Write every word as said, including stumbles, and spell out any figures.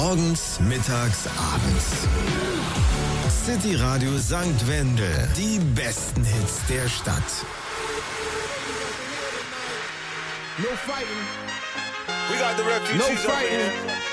Morgens, mittags, abends. City Radio Sankt Wendel. Die besten Hits der Stadt. No fighting. We got the refugees No over fighting. here.